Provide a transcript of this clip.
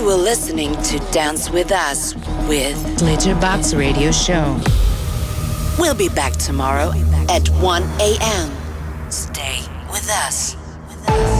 were listening to Dance With Us with Glitterbox Radio Show. We'll be back tomorrow at 1 a.m. Stay with us.